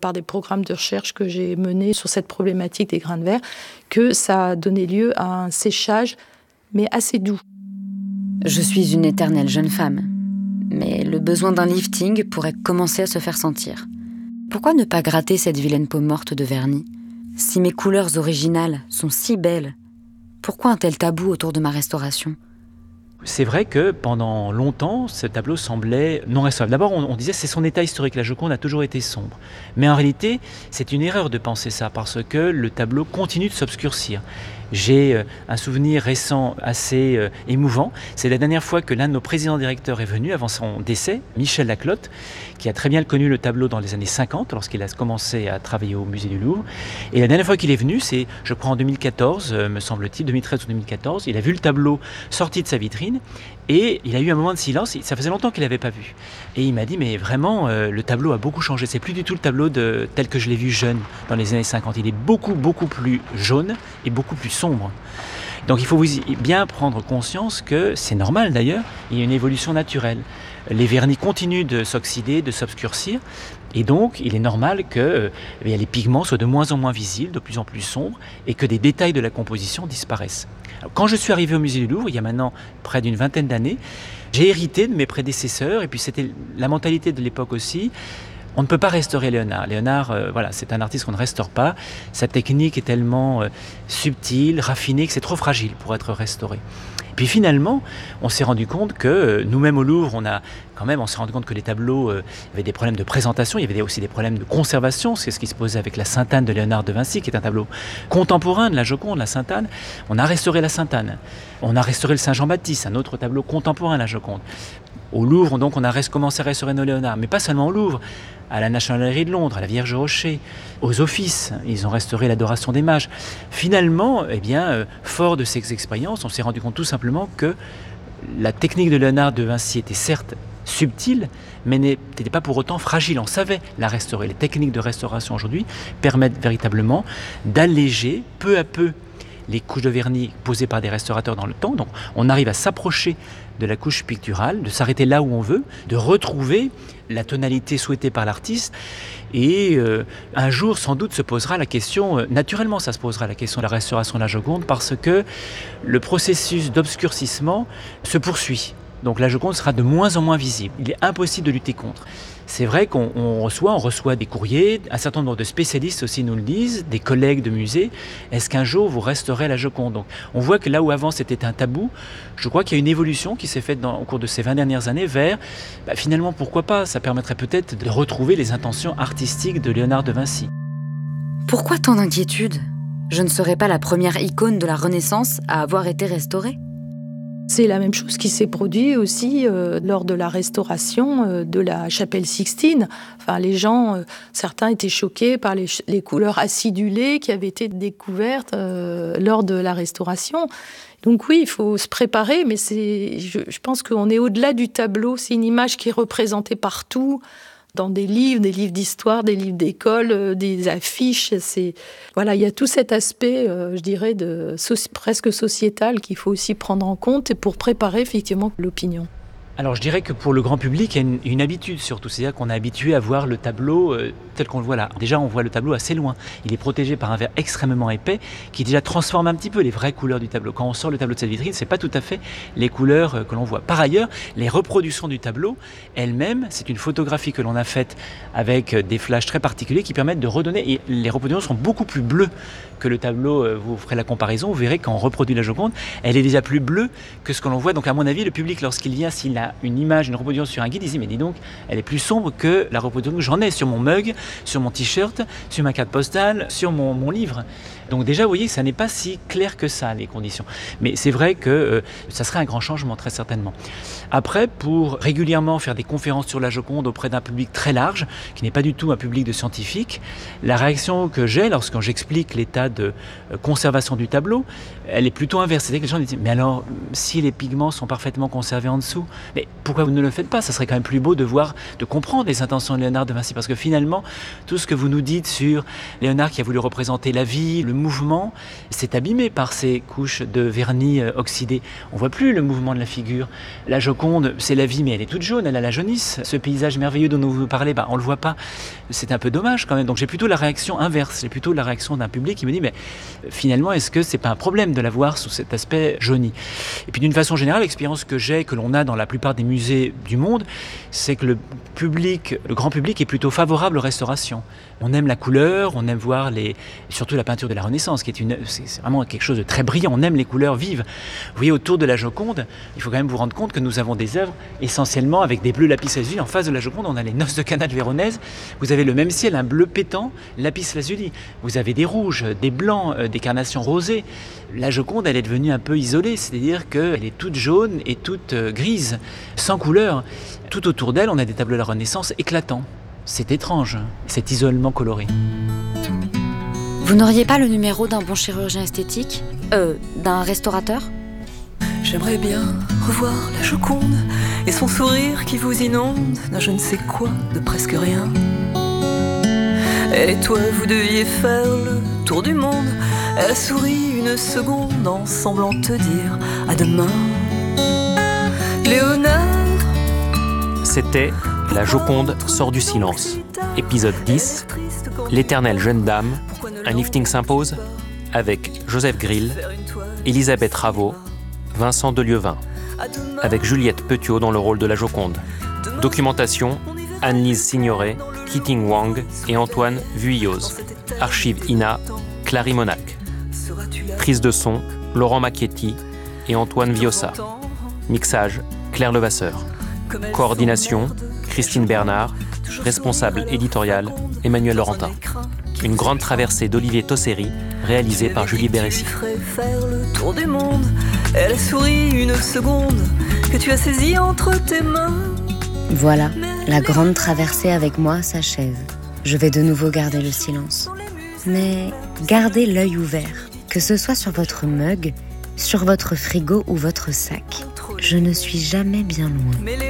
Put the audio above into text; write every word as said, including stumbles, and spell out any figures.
par des programmes de recherche que j'ai menés sur cette problématique des grains de verre, que ça a donné lieu à un séchage, mais assez doux. Je suis une éternelle jeune femme, mais le besoin d'un lifting pourrait commencer à se faire sentir. Pourquoi ne pas gratter cette vilaine peau morte de vernis ? Si mes couleurs originales sont si belles, pourquoi un tel tabou autour de ma restauration ? C'est vrai que pendant longtemps, ce tableau semblait non restaurable. D'abord, on, on disait que c'est son état historique. La Joconde a toujours été sombre. Mais en réalité, c'est une erreur de penser ça parce que le tableau continue de s'obscurcir. J'ai un souvenir récent assez euh, émouvant. C'est la dernière fois que l'un de nos présidents-directeurs est venu, avant son décès, Michel Laclotte, qui a très bien connu le tableau dans les années cinquante, lorsqu'il a commencé à travailler au musée du Louvre. Et la dernière fois qu'il est venu, c'est, je crois, en deux mille quatorze, euh, me semble-t-il, deux mille treize ou deux mille quatorze. Il a vu le tableau sorti de sa vitrine et il a eu un moment de silence. Ça faisait longtemps qu'il n'avait pas vu. Et il m'a dit, mais vraiment, euh, le tableau a beaucoup changé. C'est plus du tout le tableau de, tel que je l'ai vu jeune dans les années cinquante. Il est beaucoup, beaucoup plus jaune et beaucoup plus sombre. Donc il faut bien prendre conscience que c'est normal d'ailleurs, il y a une évolution naturelle. Les vernis continuent de s'oxyder, de s'obscurcir, et donc il est normal que euh, les pigments soient de moins en moins visibles, de plus en plus sombres, et que des détails de la composition disparaissent. Alors, quand je suis arrivé au musée du Louvre, il y a maintenant près d'une vingtaine d'années, j'ai hérité de mes prédécesseurs, et puis c'était la mentalité de l'époque aussi. On ne peut pas restaurer Léonard. Léonard, euh, voilà, c'est un artiste qu'on ne restaure pas. Sa technique est tellement euh, subtile, raffinée, que c'est trop fragile pour être restauré. Puis finalement, on s'est rendu compte que euh, nous-mêmes au Louvre, on a quand même, on s'est rendu compte que les tableaux euh, avaient des problèmes de présentation, il y avait aussi des problèmes de conservation. C'est ce qui se posait avec la Sainte-Anne de Léonard de Vinci, qui est un tableau contemporain de la Joconde, la Sainte-Anne. On a restauré la Sainte-Anne. On a restauré le Saint-Jean-Baptiste, un autre tableau contemporain de la Joconde. Au Louvre, donc, on a commencé à restaurer nos Léonards, mais pas seulement au Louvre, à la National Gallery de Londres, à la Vierge Rocher, aux Offices, ils ont restauré l'Adoration des Mages. Finalement, eh bien, euh, fort de ces expériences, on s'est rendu compte tout simplement que la technique de Léonard de Vinci était certes subtile, mais n'était pas pour autant fragile. On savait la restaurer. Les techniques de restauration aujourd'hui permettent véritablement d'alléger peu à peu les couches de vernis posées par des restaurateurs dans le temps. Donc on arrive à s'approcher de la couche picturale, de s'arrêter là où on veut, de retrouver la tonalité souhaitée par l'artiste. Et euh, un jour, sans doute, se posera la question, euh, naturellement ça se posera la question de la restauration de la Joconde, parce que le processus d'obscurcissement se poursuit. Donc la Joconde sera de moins en moins visible. Il est impossible de lutter contre. C'est vrai qu'on on reçoit, on reçoit des courriers, un certain nombre de spécialistes aussi nous le disent, des collègues de musées. Est-ce qu'un jour vous restaurez la Joconde ? Donc on voit que là où avant c'était un tabou, je crois qu'il y a une évolution qui s'est faite dans, au cours de ces vingt dernières années vers, bah, finalement pourquoi pas, ça permettrait peut-être de retrouver les intentions artistiques de Léonard de Vinci. Pourquoi tant d'inquiétude ? Je ne serais pas la première icône de la Renaissance à avoir été restaurée ? C'est la même chose qui s'est produit aussi euh, lors de la restauration euh, de la chapelle Sixtine. Enfin, les gens, euh, certains étaient choqués par les, les couleurs acidulées qui avaient été découvertes euh, lors de la restauration. Donc oui, il faut se préparer, mais c'est, je, je pense qu'on est au-delà du tableau. C'est une image qui est représentée partout, dans des livres, des livres d'histoire, des livres d'école, euh, des affiches. C'est, voilà, il y a tout cet aspect, euh, je dirais, de, so- presque sociétal qu'il faut aussi prendre en compte pour préparer effectivement l'opinion. Alors je dirais que pour le grand public, il y a une, une habitude surtout, c'est-à-dire qu'on est habitué à voir le tableau euh, tel qu'on le voit là. Déjà on voit le tableau assez loin, il est protégé par un verre extrêmement épais qui déjà transforme un petit peu les vraies couleurs du tableau. Quand on sort le tableau de cette vitrine, c'est pas tout à fait les couleurs euh, que l'on voit. Par ailleurs, les reproductions du tableau elles-mêmes, c'est une photographie que l'on a faite avec euh, des flashs très particuliers qui permettent de redonner, et les reproductions sont beaucoup plus bleues que le tableau, euh, vous ferez la comparaison, vous verrez quand on reproduit la Joconde, elle est déjà plus bleue que ce que l'on voit. Donc à mon avis, le public lorsqu'il vient, s'il a une image, une reproduction sur un guide, il dit mais dis donc, elle est plus sombre que la reproduction que j'en ai sur mon mug, sur mon t-shirt, sur ma carte postale, sur mon, mon livre. Donc déjà, vous voyez que ça n'est pas si clair que ça, les conditions. Mais c'est vrai que euh, ça serait un grand changement, très certainement. Après, pour régulièrement faire des conférences sur la Joconde auprès d'un public très large, qui n'est pas du tout un public de scientifiques, la réaction que j'ai lorsque j'explique l'état de euh, conservation du tableau, elle est plutôt inverse. C'est-à-dire que les gens disent, mais alors, si les pigments sont parfaitement conservés en dessous, Mais pourquoi vous ne le faites pas? Ça serait quand même plus beau de voir, de comprendre les intentions de Léonard de Vinci, parce que finalement, tout ce que vous nous dites sur Léonard qui a voulu représenter la vie, le mouvement, c'est abîmé par ces couches de vernis oxydé. On voit plus le mouvement de la figure. La Joconde, c'est la vie, mais elle est toute jaune, elle a la jaunisse. Ce paysage merveilleux dont vous parlez, bah, on le voit pas. C'est un peu dommage quand même. Donc j'ai plutôt la réaction inverse, j'ai plutôt la réaction d'un public qui me dit, mais finalement, est-ce que c'est pas un problème de la voir sous cet aspect jauni? Et puis d'une façon générale, l'expérience que j'ai, que l'on a dans la plupart des musées du monde, c'est que le public, le grand public est plutôt favorable aux restaurations. On aime la couleur, on aime voir les, surtout la peinture de la Renaissance, qui est une, c'est vraiment quelque chose de très brillant. On aime les couleurs vives. Vous voyez, autour de la Joconde, il faut quand même vous rendre compte que nous avons des œuvres essentiellement avec des bleus lapis lazuli. En face de la Joconde, on a les Noces de Cana de Véronèse. Vous avez le même ciel, un bleu pétant, lapis lazuli. Vous avez des rouges, des blancs, euh, des carnations rosées. La Joconde, elle est devenue un peu isolée, c'est-à-dire qu'elle est toute jaune et toute euh, grise, sans couleur. Tout autour d'elle, on a des tableaux de la Renaissance éclatants. C'est étrange, cet isolement coloré. Vous n'auriez pas le numéro d'un bon chirurgien esthétique? Euh, d'un restaurateur? J'aimerais bien revoir la Joconde et son sourire qui vous inonde d'un je ne sais quoi, de presque rien. Elle et toi, vous deviez faire le tour du monde. Elle a souri une seconde en semblant te dire à demain. Léonard. C'était La Joconde sort du silence. Épisode dix, L'éternelle jeune dame, un lifting s'impose, avec Joseph Grill, Elisabeth Raveau, Vincent Delieuvin, avec Juliette Petiot dans le rôle de la Joconde. Documentation, Anne-Lise Signoret, Keating Wang et Antoine Vuilloz. Archive I N A, Clary Monac. Prise de son, Laurent Macchietti et Antoine Viossa. Mixage, Claire Levasseur. Coordination, Christine Bernard. Responsable éditorial, Emmanuel Laurentin. Une grande traversée d'Olivier Tosseri, réalisée par Julie Bérécy. Faire le tour du monde. Elle a souri une seconde que tu as saisi entre tes mains. Voilà, la grande traversée avec moi s'achève. Je vais de nouveau garder le silence. Mais gardez l'œil ouvert, que ce soit sur votre mug, sur votre frigo ou votre sac. Je ne suis jamais bien loin.